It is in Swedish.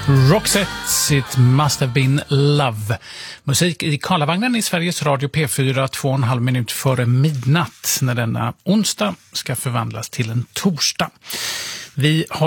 Roxette, It Must Have Been Love. Musik i Karlavagnen i Sveriges Radio P4 2,5 minut före midnatt när denna onsdag ska förvandlas till en torsdag. Vi har